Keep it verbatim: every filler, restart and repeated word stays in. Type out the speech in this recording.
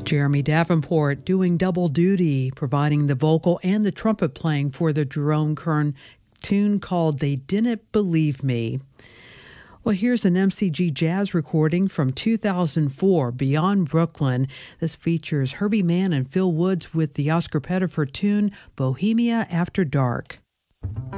Jeremy Davenport doing double duty, providing the vocal and the trumpet playing for the Jerome Kern tune called They Didn't Believe Me. Well, here's an M C G jazz recording from two thousand four, Beyond Brooklyn. This features Herbie Mann and Phil Woods with the Oscar Pettiford tune Bohemia After Dark.